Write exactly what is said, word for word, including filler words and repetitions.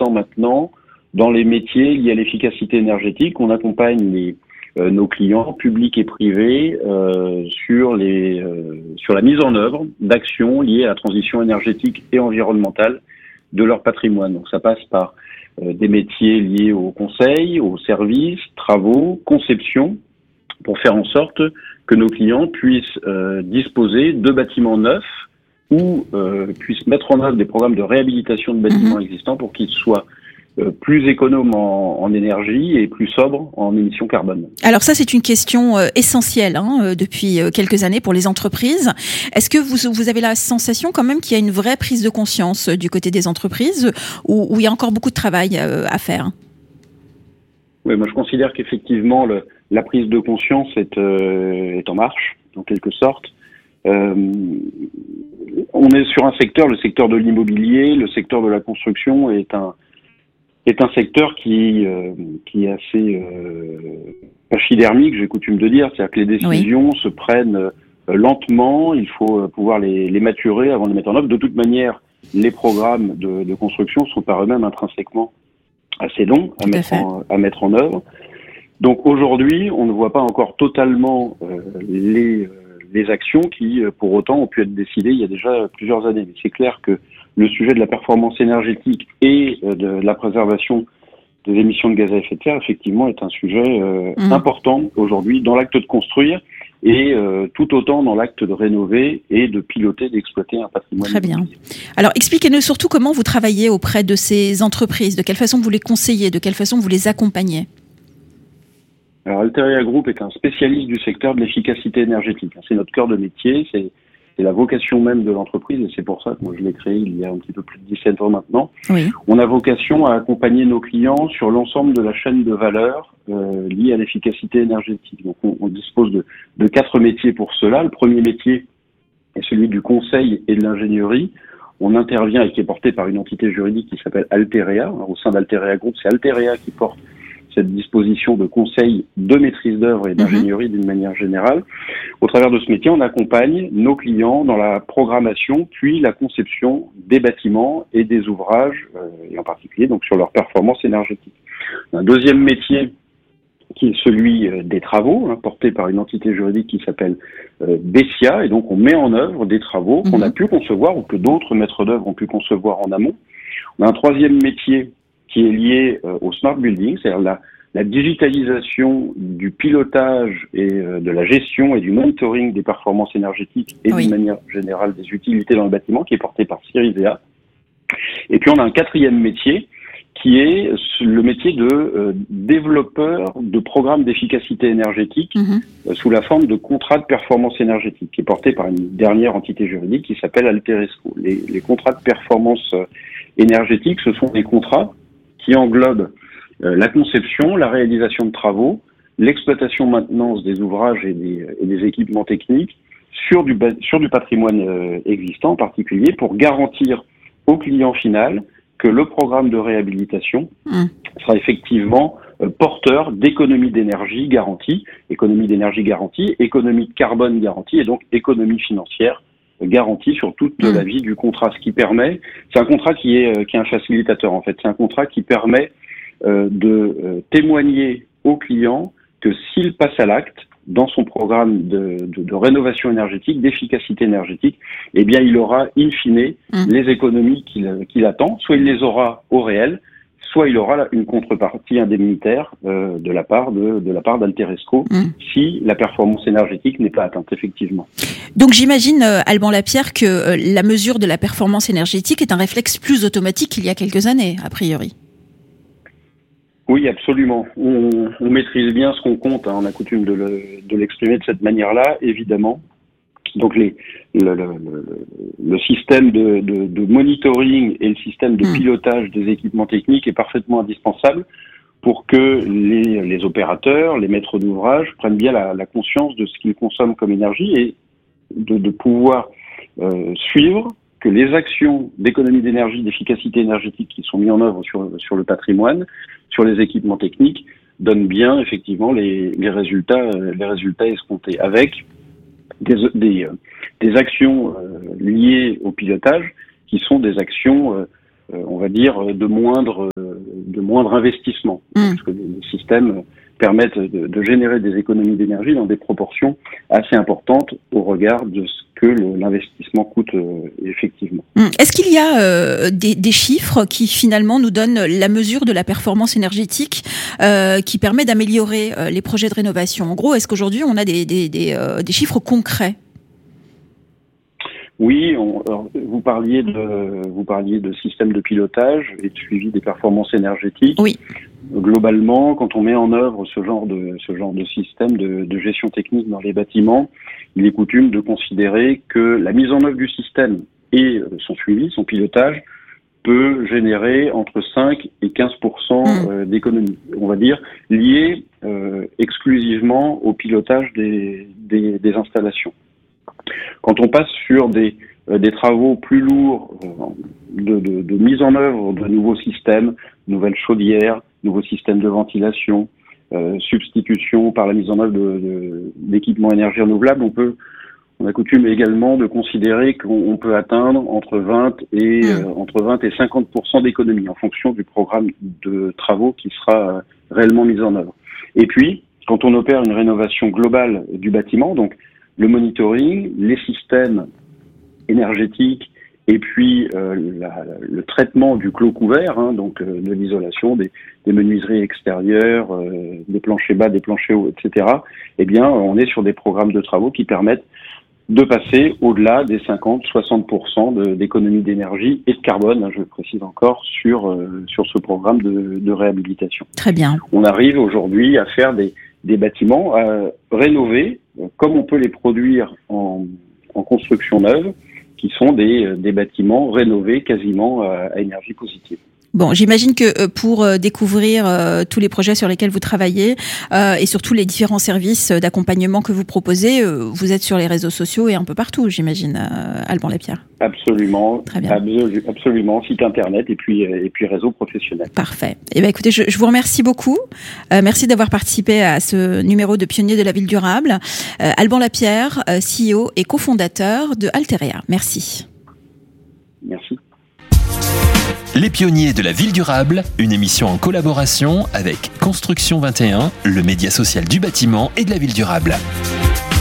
existants maintenant dans les métiers liés à l'efficacité énergétique. On accompagne les, euh, nos clients publics et privés euh, sur, les, euh, sur la mise en œuvre d'actions liées à la transition énergétique et environnementale de leur patrimoine. Donc ça passe par euh, des métiers liés au conseil, aux services, travaux, conception, pour faire en sorte que nos clients puissent euh, disposer de bâtiments neufs ou euh, puissent mettre en œuvre des programmes de réhabilitation de bâtiments mmh. existants pour qu'ils soient euh, plus économes en, en énergie et plus sobres en émissions carbone. Alors ça, c'est une question euh, essentielle hein, depuis euh, quelques années pour les entreprises. Est-ce que vous, vous avez la sensation quand même qu'il y a une vraie prise de conscience du côté des entreprises ou, ou il y a encore beaucoup de travail euh, à faire? Oui, moi je considère qu'effectivement le, la prise de conscience est, euh, est en marche, en quelque sorte. Euh, on est sur un secteur, le secteur de l'immobilier, le secteur de la construction est un est un secteur qui euh, qui est assez euh, pachydermique, j'ai coutume de dire, c'est-à-dire que les décisions oui. se prennent euh, lentement, il faut euh, pouvoir les, les maturer avant de les mettre en œuvre. De toute manière, les programmes de, de construction sont par eux-mêmes intrinsèquement assez longs à mettre, en, à mettre en œuvre. Donc aujourd'hui, on ne voit pas encore totalement euh, les, euh, les actions qui, pour autant, ont pu être décidées il y a déjà plusieurs années. Mais c'est clair que le sujet de la performance énergétique et euh, de la préservation des émissions de gaz à effet de serre, effectivement, est un sujet euh, mmh. important aujourd'hui dans l'acte de construire et euh, tout autant dans l'acte de rénover et de piloter, d'exploiter un patrimoine. Très bien. Alors, expliquez-nous surtout comment vous travaillez auprès de ces entreprises, de quelle façon vous les conseillez, de quelle façon vous les accompagnez. Alors, Alteria Group est un spécialiste du secteur de l'efficacité énergétique. C'est notre cœur de métier, c'est, c'est la vocation même de l'entreprise et c'est pour ça que moi je l'ai créé il y a un petit peu plus de dix-sept ans maintenant. Oui. On a vocation à accompagner nos clients sur l'ensemble de la chaîne de valeur euh, liée à l'efficacité énergétique. Donc, on, on dispose de, de quatre métiers pour cela. Le premier métier est celui du conseil et de l'ingénierie. On intervient et qui est porté par une entité juridique qui s'appelle Alteria. Alors, au sein d'Alteria Group, c'est Alteria qui porte cette disposition de conseil, de maîtrise d'œuvre et d'ingénierie d'une manière générale. Au travers de ce métier, on accompagne nos clients dans la programmation, puis la conception des bâtiments et des ouvrages, euh, et en particulier donc sur leur performance énergétique. Un deuxième métier qui est celui euh, des travaux, hein, porté par une entité juridique qui s'appelle euh, Bessia, et donc on met en œuvre des travaux mmh. qu'on a pu concevoir ou que d'autres maîtres d'œuvre ont pu concevoir en amont. On a un troisième métier qui est lié euh, au smart building, c'est-à-dire la, la digitalisation du pilotage et euh, de la gestion et du monitoring des performances énergétiques et oui. d'une manière générale des utilités dans le bâtiment, qui est porté par Cirisea. Et puis on a un quatrième métier qui est le métier de euh, développeur de programmes d'efficacité énergétique mmh. euh, sous la forme de contrats de performance énergétique, qui est porté par une dernière entité juridique qui s'appelle Alteresco. Les, les contrats de performance euh, énergétique, ce sont des contrats qui englobe euh, la conception, la réalisation de travaux, l'exploitation maintenance des ouvrages et des, et des équipements techniques sur du, sur du patrimoine euh, existant en particulier pour garantir au client final que le programme de réhabilitation mmh. sera effectivement euh, porteur d'économie d'énergie garantie, économie d'énergie garantie, économie de carbone garantie et donc économie financière garantie sur toute mmh. la vie du contrat, ce qui permet, c'est un contrat qui est euh, qui est un facilitateur en fait, c'est un contrat qui permet euh, de euh, témoigner au client que s'il passe à l'acte dans son programme de, de, de rénovation énergétique, d'efficacité énergétique, eh bien il aura in fine mmh. les économies qu'il, qu'il attend, soit il les aura au réel, soit il aura une contrepartie indemnitaire euh, de la part de, de la part d'Alteresco mmh. si la performance énergétique n'est pas atteinte, effectivement. Donc j'imagine, euh, Alban Lapierre, que euh, la mesure de la performance énergétique est un réflexe plus automatique qu'il y a quelques années, a priori. Oui, absolument. On, on maîtrise bien ce qu'on compte, hein. On a coutume de, le, de l'exprimer de cette manière-là, évidemment. Donc les, le, le, le, le système de, de, de monitoring et le système de pilotage des équipements techniques est parfaitement indispensable pour que les, les opérateurs, les maîtres d'ouvrage prennent bien la, la conscience de ce qu'ils consomment comme énergie et de, de pouvoir euh, suivre que les actions d'économie d'énergie, d'efficacité énergétique qui sont mises en œuvre sur, sur le patrimoine, sur les équipements techniques, donnent bien effectivement les, les résultats, les résultats escomptés avec Des, des, des actions euh, liées au pilotage qui sont des actions euh, euh, on va dire, de moindre, de moindre investissement. Mmh. Parce que les systèmes permettent de, de générer des économies d'énergie dans des proportions assez importantes au regard de ce que le, l'investissement coûte euh, effectivement. Est-ce qu'il y a euh, des, des chiffres qui finalement nous donnent la mesure de la performance énergétique euh, qui permet d'améliorer euh, les projets de rénovation? En gros, est-ce qu'aujourd'hui on a des, des, des, euh, des chiffres concrets? Oui, on, alors, vous parliez de vous parliez de système de pilotage et de suivi des performances énergétiques. Oui. Globalement, quand on met en œuvre ce genre de ce genre de système de, de gestion technique dans les bâtiments, il est coutume de considérer que la mise en œuvre du système et son suivi, son pilotage, peut générer entre cinq et quinze pour cent mmh. d'économies, on va dire, liées euh, exclusivement au pilotage des, des, des installations. Quand on passe sur des, euh, des travaux plus lourds euh, de, de, de mise en œuvre de nouveaux systèmes, nouvelles chaudières, nouveaux systèmes de ventilation, euh, substitution par la mise en œuvre de, de, d'équipements énergie renouvelable, on peut, on a coutume également de considérer qu'on peut atteindre entre vingt et euh, entre vingt et cinquante pour cent d'économies en fonction du programme de travaux qui sera euh, réellement mis en œuvre. Et puis, quand on opère une rénovation globale du bâtiment, donc le monitoring, les systèmes énergétiques et puis euh, la, le traitement du clos couvert, hein, donc euh, de l'isolation des, des menuiseries extérieures, euh, des planchers bas, des planchers hauts, et cetera. Eh bien, on est sur des programmes de travaux qui permettent de passer au-delà des cinquante à soixante pour cent de, d'économie d'énergie et de carbone, hein, je le précise encore, sur, euh, sur ce programme de, de réhabilitation. Très bien. On arrive aujourd'hui à faire des, des bâtiments euh, rénovés, comme on peut les produire en, en construction neuve, qui sont des, des bâtiments rénovés quasiment à, à énergie positive. Bon, j'imagine que pour découvrir euh, tous les projets sur lesquels vous travaillez euh, et surtout les différents services d'accompagnement que vous proposez, euh, vous êtes sur les réseaux sociaux et un peu partout, j'imagine, euh, Alban Lapierre. Absolument, très bien. Absolu, absolument, site internet et puis et puis réseau professionnel. Parfait. Eh bien, écoutez, je, je vous remercie beaucoup. Euh, merci d'avoir participé à ce numéro de Pionniers de la ville durable. Euh, Alban Lapierre, euh, C E O et cofondateur de Alteria. Merci. Merci. Les Pionniers de la ville durable, une émission en collaboration avec Construction vingt et un, le média social du bâtiment et de la ville durable.